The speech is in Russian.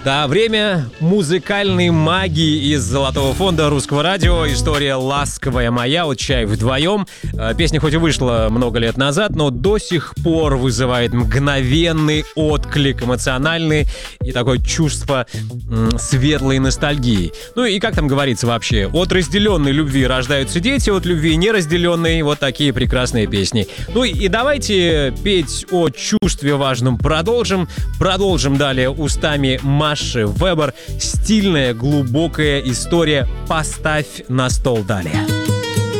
Да, время музыкальной магии из Золотого фонда Русского радио. История «Ласковая моя» от «Чай вдвоем». Песня хоть и вышла много лет назад, но до сих пор вызывает мгновенный отклик, эмоциональный и такое чувство светлой ностальгии. Ну и как там говорится вообще, от разделенной любви рождаются дети, от любви неразделенной вот такие прекрасные песни. Ну и давайте петь о чувстве важном продолжим далее устами Маши Вебер. Стильная, глубокая история. Поставь на стол далее.